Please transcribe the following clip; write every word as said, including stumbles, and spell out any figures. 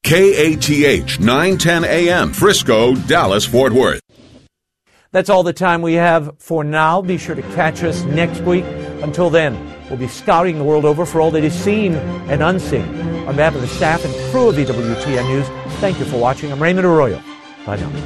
K A T H nine ten A M, Frisco, Dallas, Fort Worth. That's all the time we have for now. Be sure to catch us next week. Until then, we'll be scouting the world over for all that is seen and unseen. On behalf of the staff and crew of E W T N News, thank you for watching. I'm Raymond Arroyo. Bye now.